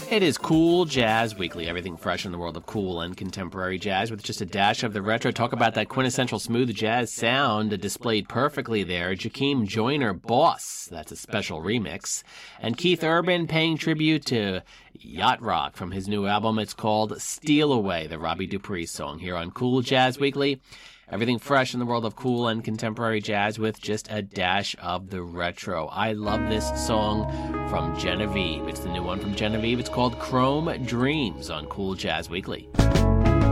It is Cool Jazz Weekly, everything fresh in the world of cool and contemporary jazz with just a dash of the retro. Talk about that quintessential smooth jazz sound displayed perfectly there. Jakeem Joyner, Boss, that's a special remix. And Keith Urban paying tribute to Yacht Rock from his new album. It's called Steal Away, the Robbie Dupree song here on Cool Jazz Weekly. Everything fresh in the world of cool and contemporary jazz with just a dash of the retro. I love this song from Genevieve. It's the new one from Genevieve. It's called Chrome Dreams on Cool Jazz Weekly.